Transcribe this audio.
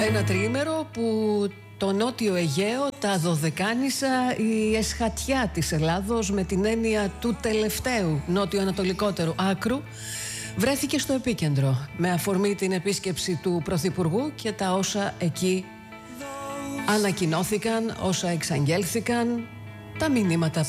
Ένα τριήμερο που το Νότιο Αιγαίο, τα Δωδεκάνησα, η εσχατιά της Ελλάδος με την έννοια του τελευταίου νότιο-ανατολικότερου άκρου βρέθηκε στο επίκεντρο με αφορμή την επίσκεψη του Πρωθυπουργού και τα όσα εκεί ανακοινώθηκαν, όσα εξαγγέλθηκαν, τα μηνύματα